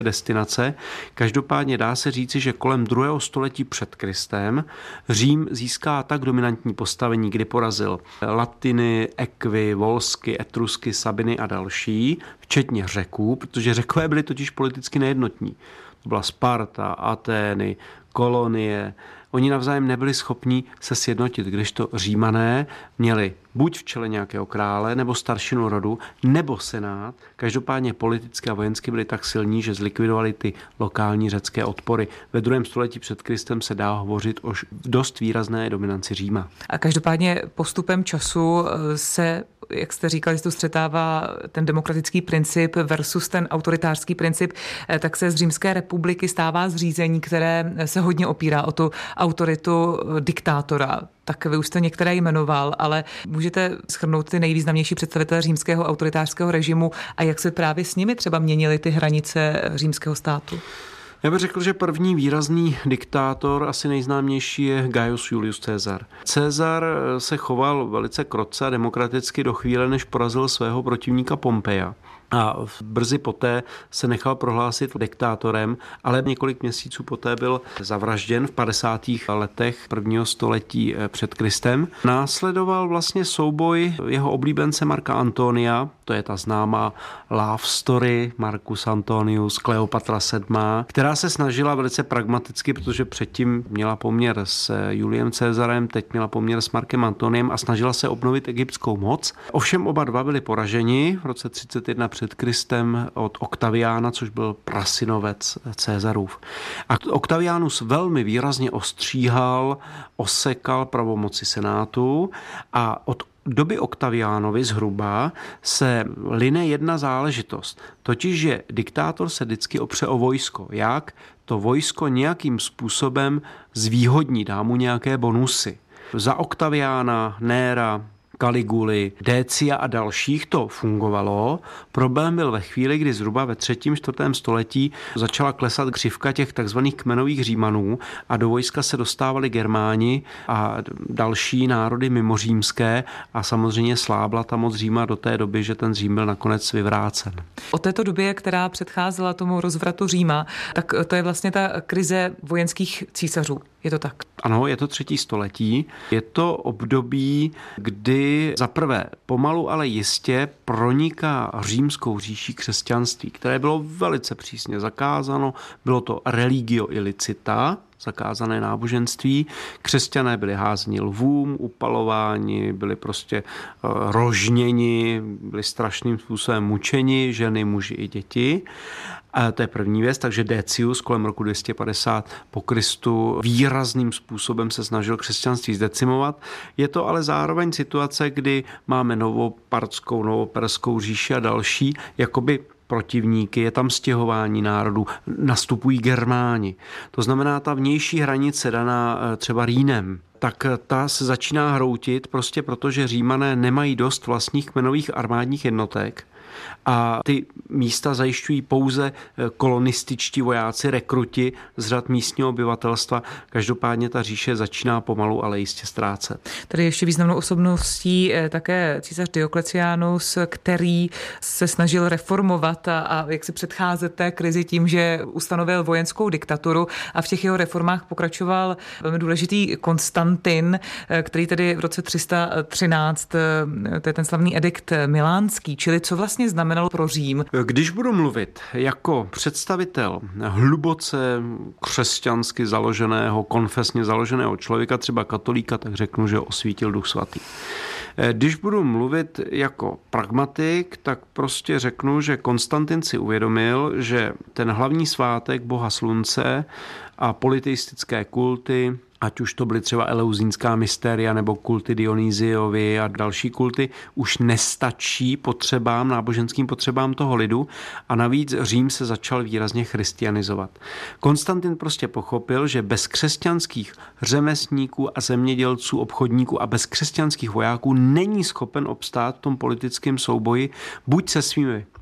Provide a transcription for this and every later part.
destinace. Každopádně dá se říci, že kolem 2. století před Kristem Řím získá tak dominantní postavení, kdy porazil Latiny, Ekvy, Volsky, Etrusky, Sabiny a další, včetně Řeků, protože Řekové byli totiž politicky nejednotní. To byla Sparta, Atény, kolonie. Oni navzájem nebyli schopni se sjednotit, kdežto Římané měli buď v čele nějakého krále, nebo staršinu rodu, nebo senát. Každopádně politicky a vojensky byli tak silní, že zlikvidovali ty lokální řecké odpory. Ve 2. století před Kristem se dá hovořit o dost výrazné dominanci Říma. A každopádně postupem času se, jak jste říkali, že to střetává ten demokratický princip versus ten autoritářský princip, tak se z Římské republiky stává zřízení, které se hodně opírá o tu autoritu diktátora. Tak vy už jste některé jmenoval, ale můžete shrnout ty nejvýznamnější představitelé římského autoritářského režimu a jak se právě s nimi třeba měnily ty hranice římského státu? Já bych řekl, že první výrazný diktátor, asi nejznámější, je Gaius Julius Caesar. Caesar se choval velice krotce a demokraticky do chvíle, než porazil svého protivníka Pompeja. A brzy poté se nechal prohlásit diktátorem, ale několik měsíců poté byl zavražděn v 50. letech 1. století před Kristem. Následoval vlastně souboj jeho oblíbence Marka Antonia, to je ta známá love story Marcus Antonius, Kleopatra VII., která se snažila velice pragmaticky, protože předtím měla poměr s Juliem Cezarem, teď měla poměr s Markem Antoniem a snažila se obnovit egyptskou moc. Ovšem oba dva byli poraženi v roce 31 před Kristem od Octaviana, což byl prasynovec Cezarův. A Octavianus velmi výrazně ostříhal, osekal pravomoci senátu a od doby Octavianovy zhruba se line jedna záležitost, totiž že diktátor se vždycky opře o vojsko. Jak? To vojsko nějakým způsobem zvýhodní, dá mu nějaké bonusy. Za Octaviana, Néra, Kaliguly, Décia a dalších to fungovalo. Problém byl ve chvíli, kdy zhruba ve 3. 4. století začala klesat křivka těch takzvaných kmenových Římanů a do vojska se dostávali Germáni a další národy mimořímské a samozřejmě slábla ta moc Říma do té doby, že ten Řím byl nakonec vyvrácen. O této době, která předcházela tomu rozvratu Říma, tak to je vlastně ta krize vojenských císařů. Je to tak? Ano, je to 3. století. Je to období, kdy zaprvé pomalu, ale jistě proniká římskou říší křesťanství, které bylo velice přísně zakázáno. Bylo to religio illicita, zakázané náboženství. Křesťané byli házeni lvům, upalováni, byli prostě rožněni, byli strašným způsobem mučeni, ženy, muži i děti. A to je první věc, takže Decius kolem roku 250 po Kristu výrazným způsobem se snažil křesťanství zdecimovat. Je to ale zároveň situace, kdy máme novopartskou, novoperskou říši a další, jakoby protivníky, je tam stěhování národů, nastupují Germáni. To znamená, ta vnější hranice daná třeba Rýnem, tak ta se začíná hroutit prostě proto, že Římané nemají dost vlastních kmenových armádních jednotek a ty místa zajišťují pouze kolonističtí vojáci, rekruti z řad místního obyvatelstva. Každopádně ta říše začíná pomalu, ale jistě ztrácet. Tady ještě významnou osobností také císař Diocletianus, který se snažil reformovat a jak si předcházet té krizi tím, že ustanovil vojenskou diktaturu a v těch jeho reformách pokračoval velmi důležitý Konstantin, který tedy v roce 313, to je ten slavný edikt milánský, čili co vlastně znamenalo pro Řím. Když budu mluvit jako představitel hluboce křesťansky založeného, konfesně založeného člověka, třeba katolíka, tak řeknu, že osvítil Duch Svatý. Když budu mluvit jako pragmatik, tak prostě řeknu, že Konstantin si uvědomil, že ten hlavní svátek Boha Slunce a polyteistické kulty, ať už to byly třeba eleuzínská mystéria nebo kulty Dionýziovi a další kulty, už nestačí potřebám, náboženským potřebám toho lidu a navíc Řím se začal výrazně christianizovat. Konstantin prostě pochopil, že bez křesťanských řemeslníků a zemědělců, obchodníků a bez křesťanských vojáků není schopen obstát v tom politickém souboji buď se svými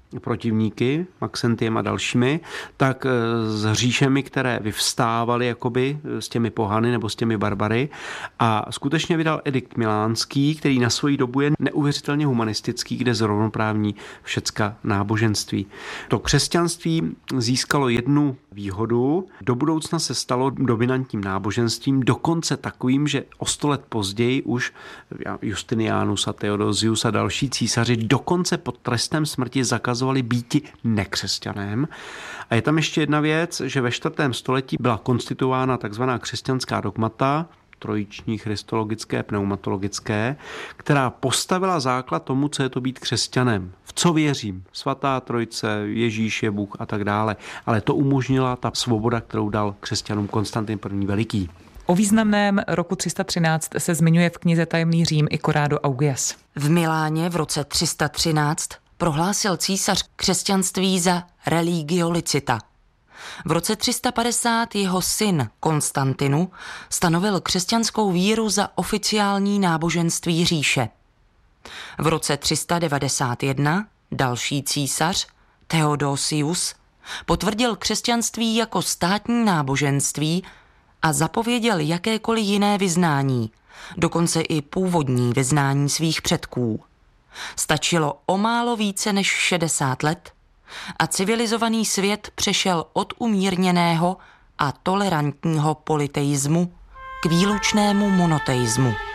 protivníky, Maxentiem a dalšími, tak s říšemi, které vyvstávaly jakoby s těmi pohany nebo s těmi barbary. A skutečně vydal edikt milánský, který na svoji dobu je neuvěřitelně humanistický, kde zrovnoprávní všecka náboženství. To křesťanství získalo jednu výhodu. Do budoucna se stalo dominantním náboženstvím, dokonce takovým, že o 100 let později už Justinianus a Theodosius a další císaři dokonce pod trestem smrti zakazovali býti nekřesťanem. A je tam ještě jedna věc, že ve 4. století byla konstituována takzvaná křesťanská dogmata, trojiční, christologické, pneumatologické, která postavila základ tomu, co je to být křesťanem. V co věřím? Svatá trojice, Ježíš je Bůh a tak dále. Ale to umožnila ta svoboda, kterou dal křesťanům Konstantin I. Veliký. O významném roku 313 se zmiňuje v knize Tajemný Řím i Corrado Augias. V Miláně v roce 313 prohlásil císař křesťanství za religio licita. V roce 350 jeho syn Konstantinu stanovil křesťanskou víru za oficiální náboženství říše. V roce 391 další císař Theodosius potvrdil křesťanství jako státní náboženství a zapověděl jakékoliv jiné vyznání, dokonce i původní vyznání svých předků. Stačilo o málo více než 60 let a civilizovaný svět přešel od umírněného a tolerantního polyteismu k výlučnému monoteismu.